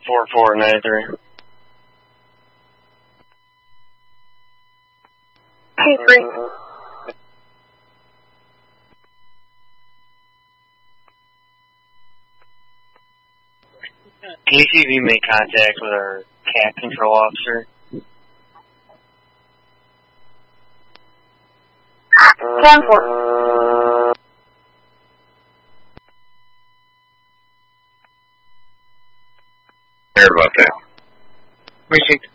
4493. Hey, Bree. Can you see if you make contact with our cat control officer? 10-4. Heard about that. Received.